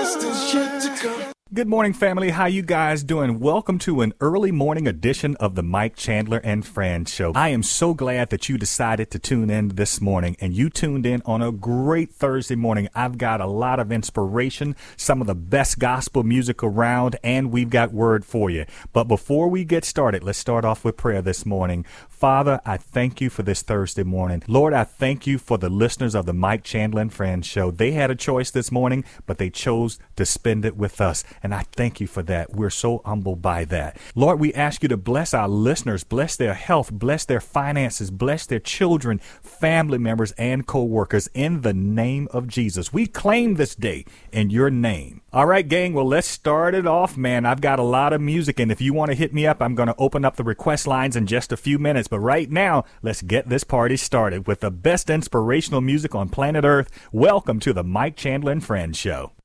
Good morning, family. How you guys doing? Welcome to an early morning edition of the Mike Chandler and Friends Show. I am so glad that you decided to tune in this morning, and you tuned in on a great Thursday morning. I've got a lot of inspiration, some of the best gospel music around, and we've got word for you. But before we get started, let's start off with prayer this morning. Father, I thank you for this Thursday morning. Lord, I thank you for the listeners of the Mike Chandler and Friends Show. They had a choice this morning, but they chose to spend it with us. And I thank you for that. We're so humbled by that. Lord, we ask you to bless our listeners, bless their health, bless their finances, bless their children, family members, and co-workers in the name of Jesus. We claim this day in your name. All right, gang. Well, let's start it off, man. I've got a lot of music, and if you want to hit me up, I'm going to open up the request lines in just a few minutes. But right now, let's get this party started with the best inspirational music on planet Earth. Welcome to the Mike Chandler and Friends Show.